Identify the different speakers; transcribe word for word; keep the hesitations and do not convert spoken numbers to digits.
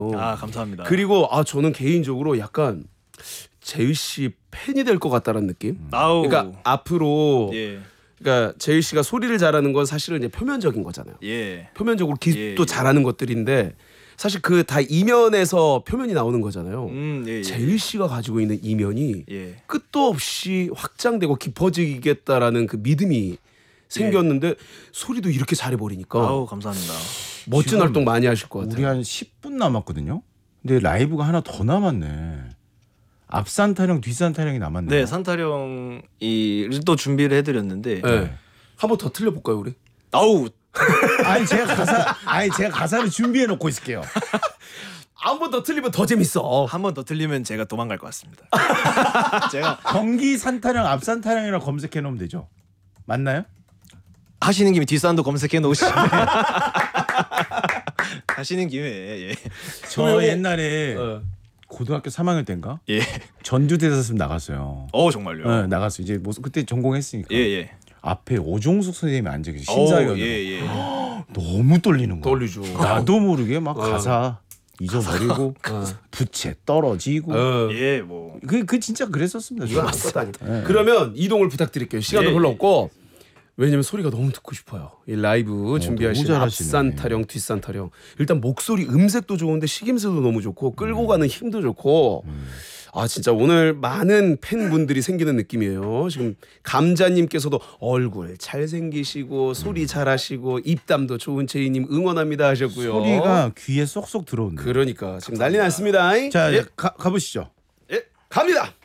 Speaker 1: 아 감사합니다.
Speaker 2: 그리고 아 저는 개인적으로 약간 재일 씨 팬이 될 것 같다는 느낌.
Speaker 1: 아우.
Speaker 2: 그러니까 앞으로
Speaker 1: 예.
Speaker 2: 그러니까 재일 씨가 소리를 잘하는 건 사실은 이제 표면적인 거잖아요.
Speaker 1: 예.
Speaker 2: 표면적으로 기술도
Speaker 1: 예, 예.
Speaker 2: 잘하는 것들인데 사실 그 다 이면에서 표면이 나오는 거잖아요.
Speaker 1: 음, 예, 예.
Speaker 2: 재일 씨가 가지고 있는 이면이
Speaker 1: 예.
Speaker 2: 끝도 없이 확장되고 깊어지겠다라는 그 믿음이 생겼는데 소리도 이렇게 잘해버리니까
Speaker 1: 아우 감사합니다.
Speaker 2: 멋진
Speaker 3: 지금
Speaker 2: 활동 많이 하실 것 같아요.
Speaker 3: 우리 한 십 분 남았거든요. 근데 라이브가 하나 더 남았네. 앞산 타령, 뒷산 타령이 남았네.
Speaker 1: 네 산타령이 또 준비를 해드렸는데
Speaker 2: 네. 한번 더 틀려볼까요 우리?
Speaker 1: 아우
Speaker 3: 아니 제가 가사, 아니 제가 가사를 준비해 놓고 있을게요.
Speaker 2: 한 번 더 틀리면 더 재밌어.
Speaker 1: 한 번 더 틀리면 제가 도망갈 것 같습니다. 제가
Speaker 3: 경기 산 타령, 앞산 타령이라고 검색해 놓으면 되죠. 맞나요?
Speaker 1: 하시는 김에 뒷산도 검색해 놓으시면 하시는 김에 예.
Speaker 3: 저 옛날에
Speaker 2: 어.
Speaker 3: 고등학교 삼 학년 때인가
Speaker 1: 예.
Speaker 3: 전주대사슴 나갔어요.
Speaker 1: 어 정말요.
Speaker 3: 네, 나갔어. 이제 뭐 그때 전공했으니까.
Speaker 1: 예 예.
Speaker 3: 앞에 오종숙 선생님이 앉아 계시
Speaker 1: 오,
Speaker 3: 심사위원으로.
Speaker 1: 예 예.
Speaker 3: 너무 떨리는 거야.
Speaker 2: 떨리죠.
Speaker 3: 나도 모르게 막
Speaker 2: 어.
Speaker 3: 가사 잊어버리고 부채 떨어지고.
Speaker 2: 어.
Speaker 1: 예 뭐.
Speaker 3: 그, 그 진짜 그랬었습니다.
Speaker 2: 이건 안
Speaker 3: 진짜.
Speaker 2: 썼다니까.
Speaker 3: 네.
Speaker 2: 그러면 이동을 부탁드릴게요. 시간도
Speaker 1: 예,
Speaker 2: 별로
Speaker 1: 예.
Speaker 2: 없고 왜냐면 소리가 너무 듣고 싶어요. 이 라이브 준비하신
Speaker 3: 너무 잘하시네.
Speaker 2: 앞산 타령, 뒷산 타령. 일단 목소리 음색도 좋은데 식임새도 너무 좋고 끌고 가는 힘도 좋고. 아 진짜 오늘 많은 팬분들이 생기는 느낌이에요. 지금 감자님께서도 얼굴 잘생기시고 소리 잘하시고 입담도 좋은 제이님 응원합니다 하셨고요.
Speaker 3: 소리가 귀에 쏙쏙 들어온다.
Speaker 2: 그러니까 지금 난리 났습니다.
Speaker 3: 자
Speaker 2: 예,
Speaker 3: 가, 가보시죠.
Speaker 2: 예, 갑니다.